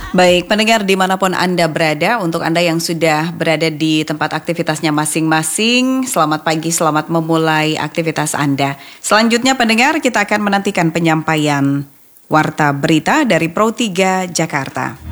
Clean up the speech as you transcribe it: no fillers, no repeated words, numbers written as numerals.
Baik, pendengar dimanapun Anda berada, untuk Anda yang sudah berada di tempat aktivitasnya masing-masing, selamat pagi, selamat memulai aktivitas Anda. Selanjutnya pendengar, kita akan menantikan penyampaian Warta Berita dari Pro 3 Jakarta.